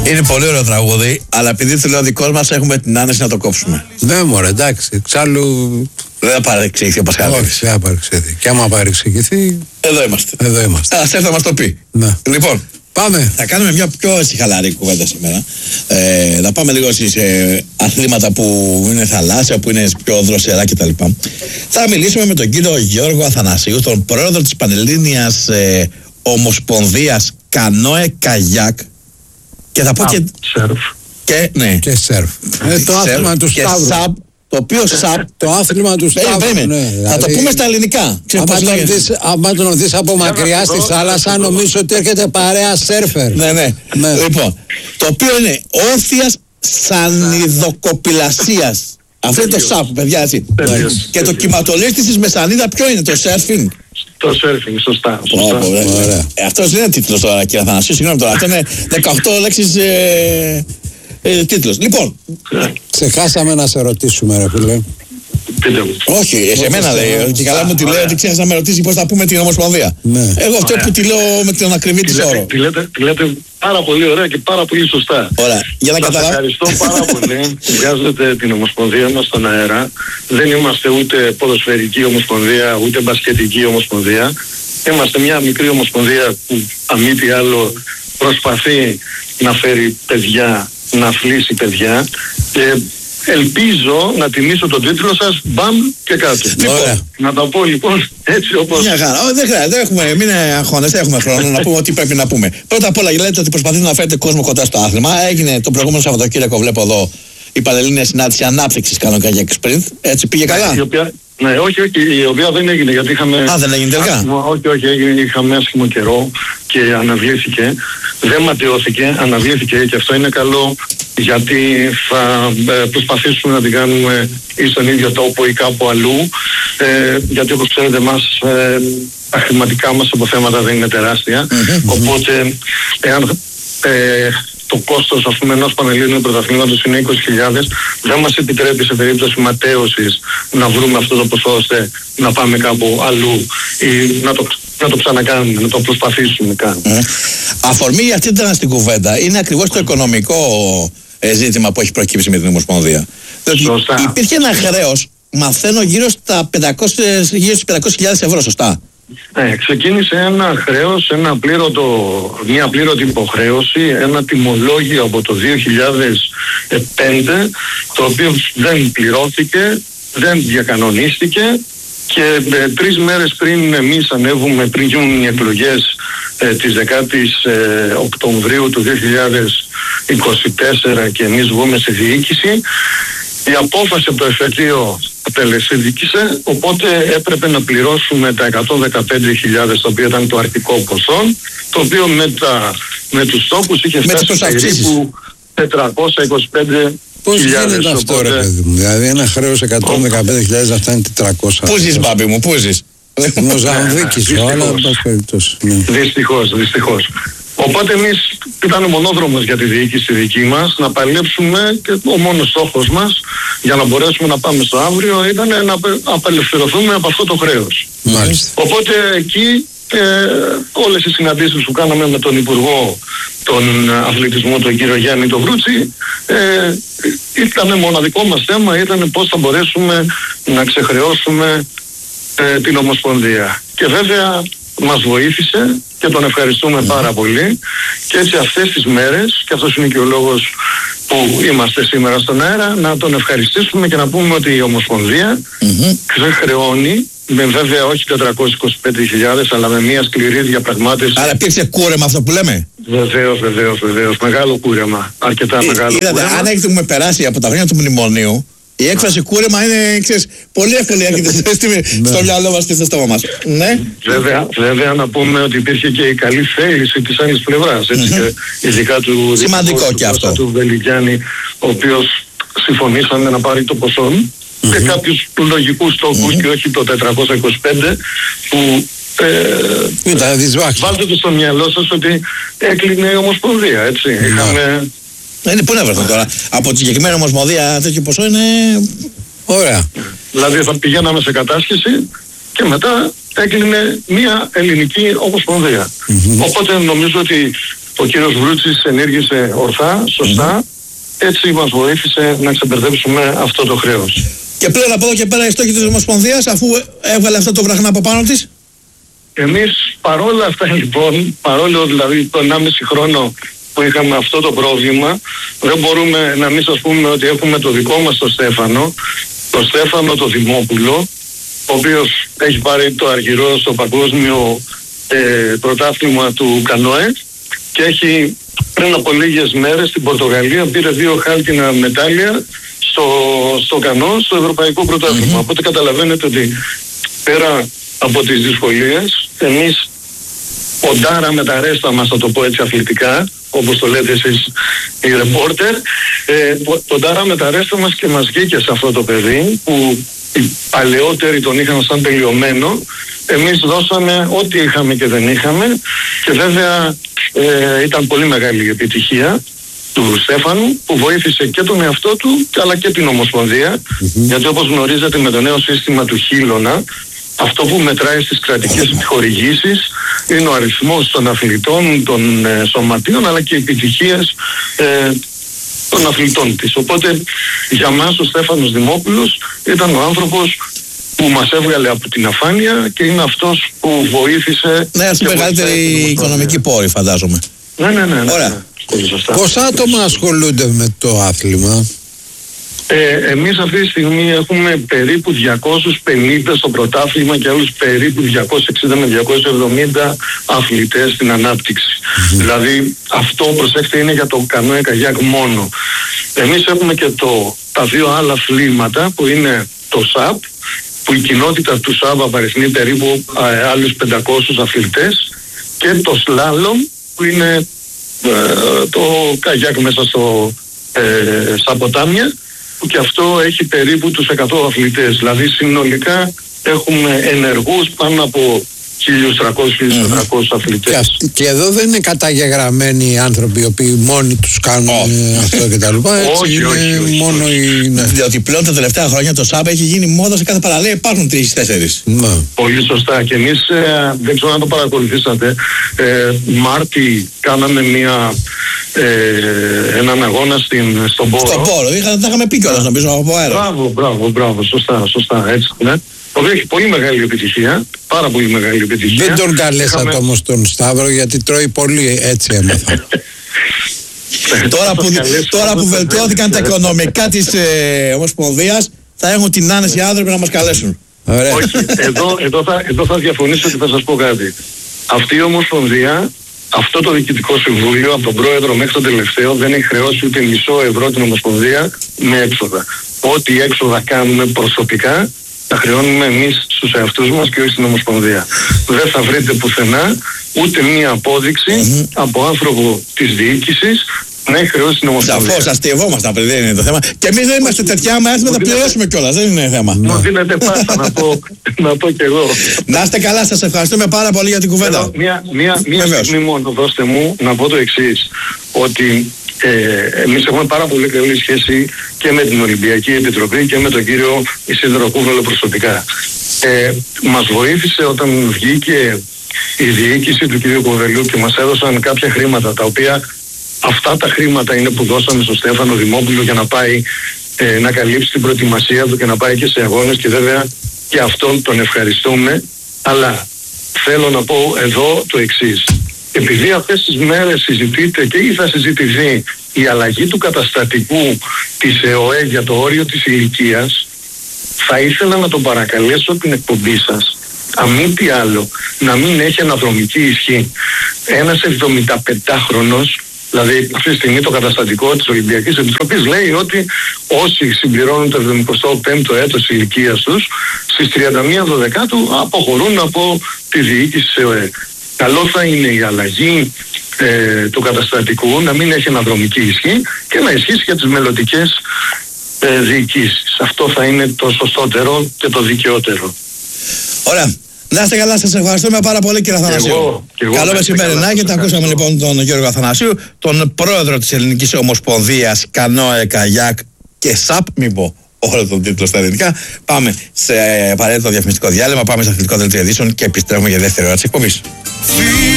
Είναι πολύ ωραίο τραγούδι, αλλά επειδή το λέω δικό μας, έχουμε την άνεση να το κόψουμε. Ναι, μωρέ, εντάξει. Εξάλλου. Δεν θα παρεξηγηθεί ο Πασχαλίδης. Όχι, δεν θα παρεξηγηθεί. Και άμα παρεξηγηθεί. Εδώ είμαστε. Εδώ είμαστε. Ας έρθει να μας το πει. Ναι. Λοιπόν, πάμε. Θα κάνουμε μια πιο χαλαρή κουβέντα σήμερα. Θα πάμε λίγο στις αθλήματα που είναι θαλάσσια, που είναι πιο δροσερά κτλ. Θα μιλήσουμε με τον κύριο Γιώργο Αθανασίου, τον πρόεδρο της Πανελλήνιας Ομοσπονδίας Κανόε Καγιάκ. Και θα πω και. Σερφ. Και, ναι. Και σερφ. Το άθλημα του Σταύρου. Σαπ, το οποίο σαπ. Το άθλημα του Σταύρου. Ναι, θα το πούμε στα ελληνικά. Αν τον δεις από μακριά στη θάλασσα, νομίζω ότι έρχεται παρέα σερφερ. Ναι. Λοιπόν, το οποίο είναι όθιας σανιδοκοπηλασίας. Αυτό είναι το σαπ, παιδιά, έτσι. Και το κυματολίστη της Μεσανίδα ποιο είναι, το σερφινγκ? Το surfing, σωστά. Αυτός δεν είναι τίτλος τώρα, κύριε Αθανασίου, συγγνώμη τώρα. Αυτό είναι 18 λέξεις τίτλος. Λοιπόν. Ξεχάσαμε να σε ρωτήσουμε, ρε φίλε. Όχι, σε μένα λέει. Και καλά μου τη λέει ότι ξέχασα να με ρωτήσει πώς θα πούμε την Ομοσπονδία. Εγώ αυτό που τη λέω με την ακριβή της όρο. Τη λέτε πάρα πολύ ωραία και πάρα πολύ σωστά. Ωραία, για να καταλάβω. Ευχαριστώ πάρα πολύ που βγάζετε την Ομοσπονδία μας στον αέρα. Δεν είμαστε ούτε ποδοσφαιρική ομοσπονδία, ούτε μπασκετική ομοσπονδία. Είμαστε μια μικρή ομοσπονδία που αν μη τι άλλο προσπαθεί να φέρει παιδιά, να αθλήσει παιδιά. Και ελπίζω να τιμήσω τον τίτλο σας, μπαμ και κάτω. Λοιπόν, να τα πω λοιπόν έτσι όπως. Μια χαρά. Δεν χρειάζεται, μην αγχώνεστε, έχουμε χρόνο να πούμε ό,τι πρέπει να πούμε. Πρώτα απ' όλα, λέτε ότι προσπαθείτε να φέρετε κόσμο κοντά στο άθλημα. Έγινε το προηγούμενο Σαββατοκύριακο, βλέπω εδώ, η Πανελλήνια Συνάντηση Ανάπτυξης Κανόε Καγιάκ Sprint. Έτσι πήγε καλά? Ναι, όχι, η οποία δεν έγινε γιατί είχαμε. Δεν έγινε τελικά. Όχι, έγινε, είχαμε άσχημο καιρό και αναβλήθηκε. Δεν ματαιώθηκε, αναβλήθηκε και αυτό είναι καλό γιατί θα προσπαθήσουμε να την κάνουμε ή στον ίδιο τόπο ή κάπου αλλού. Γιατί όπως ξέρετε τα χρηματικά μας αποθέματα δεν είναι τεράστια. Οπότε εάν το κόστος ας πούμε ενός πανελλήνιου πρωταθλήματος είναι 20.000, δεν μας επιτρέπει σε περίπτωση ματέωσης να βρούμε αυτό το ποσό ώστε να πάμε κάπου αλλού ή να το ξανακάνουμε, να το προσπαθήσουμε καν. Αφορμή για αυτή την κουβέντα είναι ακριβώς το οικονομικό ζήτημα που έχει προκύψει με την Ομοσπονδία. Σωστά. Υπήρχε ένα χρέος, μαθαίνω, γύρω στις 500.000 ευρώ, σωστά? Ξεκίνησε ένα χρέος, μια πλήρωτη υποχρέωση, ένα τιμολόγιο από το 2005, το οποίο δεν πληρώθηκε, δεν διακανονίστηκε και 3 μέρες πριν εμείς ανέβουμε, πριν γίνουν οι εκλογές της 10ης Οκτωβρίου του 2024 και εμείς βγούμε στη διοίκηση, η απόφαση από το εφετείο τελεσίδικησε, οπότε έπρεπε να πληρώσουμε τα 115.000, το οποίο ήταν το αρχικό ποσό, το οποίο με τους στόχους είχε φτάσει περίπου 425.000. Πώς γίνεται αυτό, ρε παιδί μου? Δηλαδή ένα χρέος 115.000 να φτάνει 400. Πού ζεις, μπάμπη μου, πού ζεις? Μοζαμβίκη ζω, αλλά εν πάση περιπτώσει. Δυστυχώς. Οπότε εμείς ήταν ο μονόδρομος για τη διοίκηση δική μας να παλέψουμε και ο μόνος στόχος μας για να μπορέσουμε να πάμε στο αύριο ήταν να απελευθερωθούμε από αυτό το χρέος. Μάλιστα. Οπότε εκεί όλες οι συναντήσεις που κάναμε με τον Υπουργό των Αθλητισμού, τον κύριο Γιάννη τον Βρούτσι, ήταν μοναδικό μας θέμα, ήταν πώς θα μπορέσουμε να ξεχρεώσουμε την Ομοσπονδία. Και βέβαια μας βοήθησε και τον ευχαριστούμε πάρα πολύ και έτσι αυτές τις μέρες, και αυτός είναι και ο λόγος που είμαστε σήμερα στον αέρα, να τον ευχαριστήσουμε και να πούμε ότι η Ομοσπονδία ξεχρεώνει με βέβαια όχι 425.000 αλλά με μια σκληρή διαπραγμάτευση. Άρα υπήρξε κούρεμα αυτό που λέμε? Βεβαίως, μεγάλο κούρεμα, αρκετά μεγάλο κούρεμα. Αν έχουμε περάσει από τα χρόνια του μνημονίου, η έκφραση κούρεμα είναι, ξέρεις, πολύ εύκολη έρχεται στο μυαλό μας και στο στόμα μας. Ναι. Βέβαια να πούμε ότι υπήρχε και η καλή θέληση της άλλης πλευράς, έτσι, και ειδικά του σημαντικό και αυτό. Του Βελιγιάννη, ο οποίος συμφωνήσαμε να πάρει το ποσό και κάποιους λογικούς στόχους και όχι το 425 που βάλτε το στο μυαλό σας ότι έκλεινε η Ομοσπονδία, έτσι. Είχαμε. Πού να βρεθούν τώρα? Από τη συγκεκριμένη Ομοσπονδία τέτοιο ποσό είναι ωραία. Δηλαδή θα πηγαίναμε σε κατάσχεση και μετά έκλεινε μια ελληνική Ομοσπονδία. Οπότε νομίζω ότι ο κύριος Βρούτσης ενήργησε ορθά, σωστά, έτσι μας βοήθησε να ξεμπερδέψουμε αυτό το χρέος. Και πλέον από εδώ και πέρα η στόχη της Ομοσπονδίας, αφού έβγαλε αυτό το βραχνά από πάνω της. Εμείς παρόλα αυτά λοιπόν, παρόλο δηλαδή το 1,5 χρόνο που είχαμε αυτό το πρόβλημα, δεν μπορούμε να μην σας πούμε ότι έχουμε το δικό μας το Στέφανο το Δημόπουλο, ο οποίος έχει πάρει το αργυρό στο παγκόσμιο πρωτάθλημα του κανόε και έχει πριν από λίγες μέρες στην Πορτογαλία πήρε 2 χάλκινα μετάλλια στο κανό, στο ευρωπαϊκό πρωτάθλημα. Οπότε καταλαβαίνετε ότι πέρα από τις δυσκολίες, εμείς ποντάραμε τα ρέστα μας, θα το πω έτσι αθλητικά, όπως το λέτε εσείς οι ρεπόρτερ, ποντάραμε τα ρέστα μας και μας βγήκε σε αυτό το παιδί που οι παλαιότεροι τον είχαν σαν τελειωμένο. Εμείς δώσαμε ό,τι είχαμε και δεν είχαμε και βέβαια ήταν πολύ μεγάλη η επιτυχία του Στέφανου που βοήθησε και τον εαυτό του αλλά και την Ομοσπονδία, γιατί όπως γνωρίζετε με το νέο σύστημα του Χίλωνα, αυτό που μετράει στις κρατικές επιχορηγήσεις είναι ο αριθμός των αθλητών, των σωματείων αλλά και οι επιτυχίες των αθλητών της. Οπότε για μας ο Στέφανος Δημόπουλος ήταν ο άνθρωπος που μας έβγαλε από την αφάνεια και είναι αυτός που βοήθησε. Ναι, αυτή η μεγαλύτερη οικονομική πόρη φαντάζομαι. Ναι. Ωραία. Πόσα άτομα ασχολούνται με το άθλημα? Εμείς αυτή τη στιγμή έχουμε περίπου 250 στο πρωτάθλημα και άλλους περίπου 260 με 270 αθλητές στην ανάπτυξη. Δηλαδή αυτό, προσέξτε, είναι για το κανόε καγιάκ μόνο. Εμείς έχουμε και τα 2 άλλα αθλήματα που είναι το ΣΑΠ, που η κοινότητα του ΣΑΠ απαριθμεί περίπου άλλους 500 αθλητές, και το σλάλομ που είναι το καγιάκ μέσα στα ποτάμια, που και αυτό έχει περίπου τους 100 αθλητές. Δηλαδή συνολικά έχουμε ενεργούς πάνω από 1.300-1.400 αθλητές. Και εδώ δεν είναι καταγεγραμμένοι οι άνθρωποι οι οποίοι μόνοι τους κάνουν αυτό και τα λοιπά. Όχι. Μόνο διότι πλέον τα τελευταία χρόνια το ΣΑΠ έχει γίνει μόδα σε κάθε παραλία, υπάρχουν 3-4. Πολύ σωστά. Και εμείς δεν ξέρω αν το παρακολουθήσατε, Μάρτι κάναμε έναν αγώνα στον Πόρο. Στον Πόρο, τα είχαμε πει κιόλας νομίζω από αέρα. Μπράβο, σωστά, έτσι, ναι. Το οποίο έχει πολύ μεγάλη επιτυχία, πάρα πολύ μεγάλη επιτυχία. Δεν τον καλέσατε όμως τον Σταύρο, γιατί τρώει πολύ, έτσι έμαθα. Τώρα που βελτιώθηκαν τα οικονομικά της Ομοσπονδίας, θα έχουν την άνεση οι άνθρωποι να μας καλέσουν. Όχι, εδώ θα διαφωνήσω και θα σας πω κάτι. Αυτή η Ομοσπονδία, αυτό το Διοικητικό Συμβούλιο, από τον πρόεδρο μέχρι τον τελευταίο, δεν έχει χρεώσει ούτε μισό ευρώ την Ομοσπονδία με έξοδα. Ό,τι έξοδα κάνουμε προσωπικά, τα χρεώνουμε εμείς στους εαυτούς μας και όχι στην Ομοσπονδία. Δεν θα βρείτε πουθενά ούτε μία απόδειξη από άνθρωπο της διοίκησης να έχει χρεώσει την Ομοσπονδία. Σαφώς, αστειευόμαστε, δεν είναι το θέμα. Και εμείς δεν είμαστε τέτοια, άμα έρθουμε θα πληρώσουμε κιόλας, δεν είναι θέμα. Μου δίνετε πάσα να πω κι εγώ. Να είστε καλά, σας ευχαριστούμε πάρα πολύ για την κουβέντα. Μία στιγμή μόνο δώστε μου να πω το εξής, ότι εμείς έχουμε πάρα πολύ καλή σχέση και με την Ολυμπιακή Επιτροπή και με τον κύριο Ισίδωρο Κούβελο προσωπικά. Μας βοήθησε όταν βγήκε η διοίκηση του κύριου Κούβελου και μας έδωσαν κάποια χρήματα, τα οποία αυτά τα χρήματα είναι που δώσαμε στον Στέφανο Δημόπουλο για να πάει να καλύψει την προετοιμασία του και να πάει και σε αγώνες, και βέβαια και αυτόν τον ευχαριστούμε. Αλλά θέλω να πω εδώ το εξής. Επειδή αυτές τις μέρες συζητείται και ή θα συζητηθεί η αλλαγή του καταστατικού της ΕΟΕ για το όριο της ηλικίας, θα ήθελα να τον παρακαλέσω την εκπομπή σας, αν μη τι άλλο, να μην έχει αναδρομική ισχύ. Ένας 75χρονος, δηλαδή αυτή τη στιγμή το καταστατικό της Ολυμπιακής Επιτροπής λέει ότι όσοι συμπληρώνουν το 75ο έτος ηλικίας τους, στις 31 Δεκάτου αποχωρούν από τη διοίκηση της ΕΟΕ. Καλό θα είναι η αλλαγή του καταστατικού να μην έχει αναδρομική ισχύ και να ισχύσει για τις μελλοντικές διοικήσεις. Αυτό θα είναι το σωστότερο και το δικαιότερο. Ωραία. Να είστε καλά, σας ευχαριστούμε πάρα πολύ κύριε Αθανασίου. Καλό μεσημέρι. Και τα ακούσαμε λοιπόν τον Γιώργο Αθανασίου, τον πρόεδρο της Ελληνικής Ομοσπονδίας Κανόε Καγιάκ και ΣΑΠ, μην πω όλο τον τίτλο στα ελληνικά. Πάμε σε απαραίτητο διαφημιστικό διάλειμμα, πάμε σε αθλητικό δελτίο ειδήσεων και επιστρέφουμε για δεύτερη ώρα της εκπομπής.